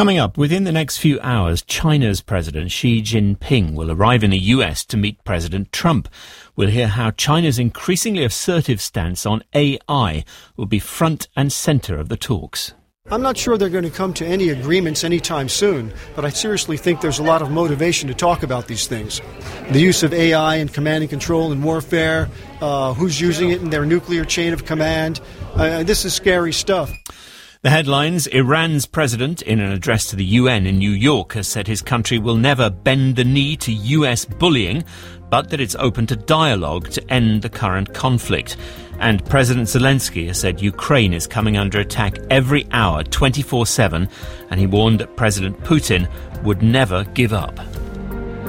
Coming up, within the next few hours, China's President Xi Jinping will arrive in the US to meet President Trump. We'll hear how China's increasingly assertive stance on AI will be front and centre of the talks. I'm not sure they're going to come to any agreements anytime soon, but I seriously think there's a lot of motivation to talk about these things. The use of AI in command and control and warfare, who's using it in their nuclear chain of command. This is scary stuff. The headlines: Iran's president, in an address to the UN in New York, has said his country will never bend the knee to US bullying, but that it's open to dialogue to end the current conflict. And President Zelensky has said Ukraine is coming under attack every hour, 24/7, and he warned that President Putin would never give up.